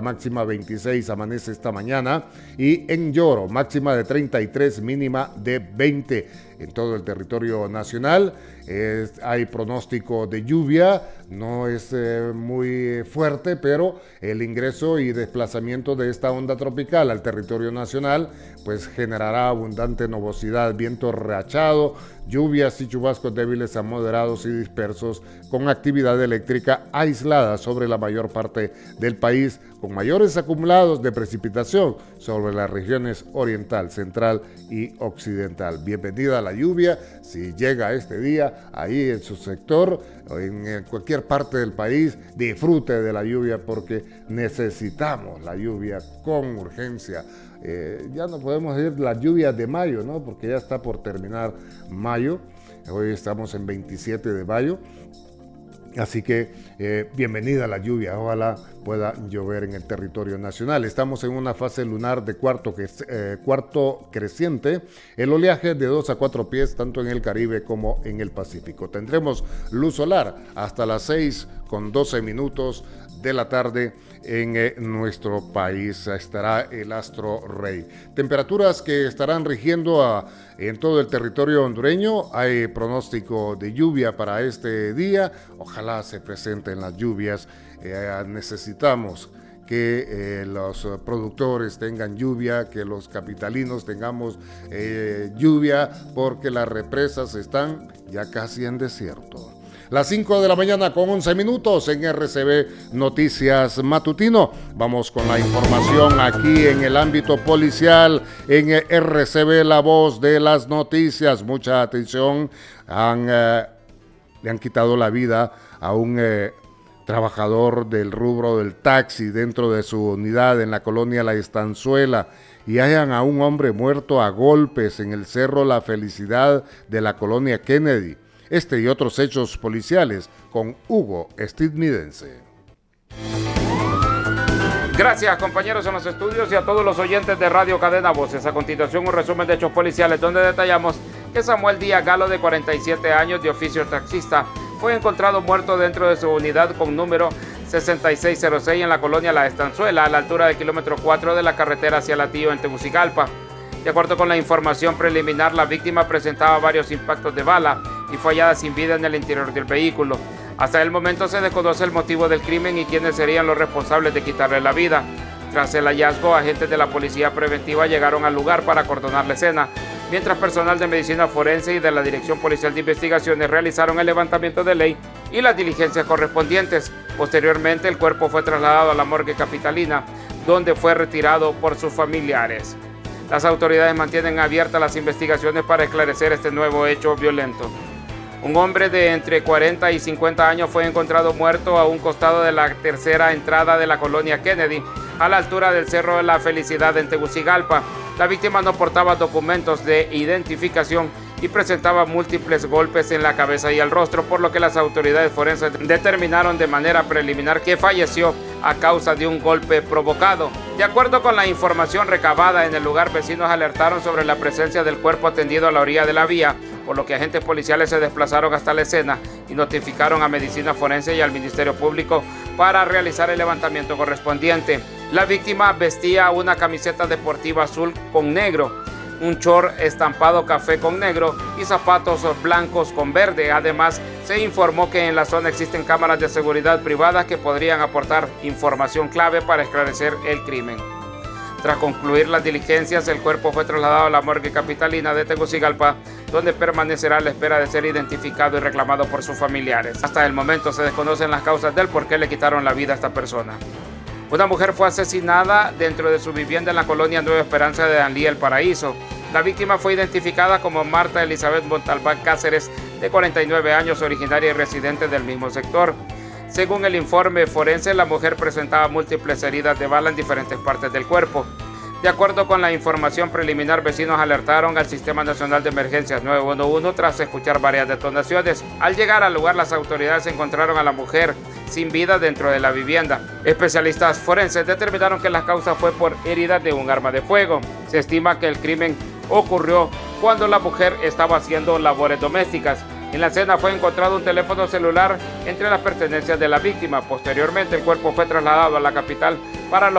máxima 26, amanece esta mañana. Y en Lloro, máxima de 33, mínima de 20. En todo el territorio nacional hay pronóstico de lluvia, no es muy fuerte, pero el ingreso y desplazamiento de esta onda tropical al territorio nacional pues generará abundante nubosidad, viento rachado, lluvias y chubascos débiles a moderados y dispersos con actividad eléctrica aislada sobre la mayor parte del país, con mayores acumulados de precipitación sobre las regiones oriental, central y occidental. Bienvenida a la lluvia, si llega este día ahí en su sector o en cualquier parte del país, disfrute de la lluvia porque necesitamos la lluvia con urgencia. Ya no podemos decir las lluvias de mayo, ¿no? Porque ya está por terminar mayo, hoy estamos en 27 de mayo. Así que bienvenida a la lluvia, ojalá pueda llover en el territorio nacional. Estamos en una fase lunar de cuarto creciente, el oleaje de 2 a 4 pies tanto en el Caribe como en el Pacífico. Tendremos luz solar hasta las 6:12 de la tarde en nuestro país. Estará el astro rey. Temperaturas que estarán rigiendo en todo el territorio hondureño. Hay pronóstico de lluvia para este día. Ojalá se presenten las lluvias. Necesitamos que los productores tengan lluvia, que los capitalinos tengamos lluvia, porque las represas están ya casi en desierto. Las 5 de la mañana con 11 minutos en RCB Noticias Matutino. Vamos con la información aquí en el ámbito policial, en RCB La Voz de las Noticias. Mucha atención, le han quitado la vida a un trabajador del rubro del taxi dentro de su unidad en la colonia La Estanzuela, y hallan a un hombre muerto a golpes en el Cerro La Felicidad de la colonia Kennedy. Este y otros hechos policiales con Hugo Estidmidense. Gracias, compañeros en los estudios y a todos los oyentes de Radio Cadena Voces. A continuación, un resumen de hechos policiales donde detallamos que Samuel Díaz Galo, de 47 años, de oficio taxista, fue encontrado muerto dentro de su unidad con número 6606 en la colonia La Estanzuela, a la altura del kilómetro 4 de la carretera hacia Latillo en Tegucigalpa. De acuerdo con la información preliminar, la víctima presentaba varios impactos de bala y fue hallada sin vida en el interior del vehículo. Hasta el momento se desconoce el motivo del crimen y quiénes serían los responsables de quitarle la vida. Tras el hallazgo, agentes de la policía preventiva llegaron al lugar para acordonar la escena, mientras personal de medicina forense y de la Dirección Policial de Investigaciones realizaron el levantamiento de ley y las diligencias correspondientes. Posteriormente, el cuerpo fue trasladado a la morgue capitalina, donde fue retirado por sus familiares. Las autoridades mantienen abiertas las investigaciones para esclarecer este nuevo hecho violento. Un hombre de entre 40 y 50 años fue encontrado muerto a un costado de la tercera entrada de la colonia Kennedy, a la altura del Cerro de la Felicidad en Tegucigalpa. La víctima no portaba documentos de identificación y presentaba múltiples golpes en la cabeza y el rostro, por lo que las autoridades forenses determinaron de manera preliminar que falleció a causa de un golpe provocado. De acuerdo con la información recabada en el lugar, vecinos alertaron sobre la presencia del cuerpo tendido a la orilla de la vía, por lo que agentes policiales se desplazaron hasta la escena y notificaron a Medicina Forense y al Ministerio Público para realizar el levantamiento correspondiente. La víctima vestía una camiseta deportiva azul con negro, un short estampado café con negro y zapatos blancos con verde. Además, se informó que en la zona existen cámaras de seguridad privadas que podrían aportar información clave para esclarecer el crimen. Tras concluir las diligencias, el cuerpo fue trasladado a la morgue capitalina de Tegucigalpa, donde permanecerá a la espera de ser identificado y reclamado por sus familiares. Hasta el momento se desconocen las causas del por qué le quitaron la vida a esta persona. Una mujer fue asesinada dentro de su vivienda en la colonia Nueva Esperanza de Danlí, El Paraíso. La víctima fue identificada como Marta Elizabeth Montalbán Cáceres, de 49 años, originaria y residente del mismo sector. Según el informe forense, la mujer presentaba múltiples heridas de bala en diferentes partes del cuerpo. De acuerdo con la información preliminar, vecinos alertaron al Sistema Nacional de Emergencias 911 tras escuchar varias detonaciones. Al llegar al lugar, las autoridades encontraron a la mujer sin vida dentro de la vivienda. Especialistas forenses determinaron que la causa fue por heridas de un arma de fuego. Se estima que el crimen ocurrió cuando la mujer estaba haciendo labores domésticas. En la escena fue encontrado un teléfono celular entre las pertenencias de la víctima. Posteriormente, el cuerpo fue trasladado a la capital para